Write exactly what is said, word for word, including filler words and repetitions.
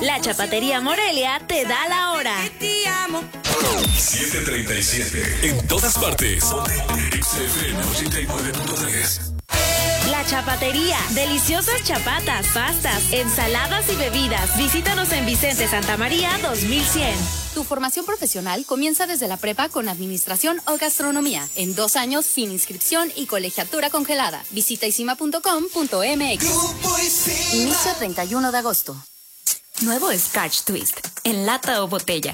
La Chapatería Morelia te da la hora. siete treinta y siete. En todas partes. X F M ochenta y nueve punto tres. La Chapatería. Deliciosas chapatas, pastas, ensaladas y bebidas. Visítanos en Vicente Santa María dos mil cien. Tu formación profesional comienza desde la prepa con administración o gastronomía. En dos años sin inscripción y colegiatura congelada. Visita isima punto com punto m x. Inicio treinta y uno de agosto. Nuevo Scotch Twist. En lata o botella.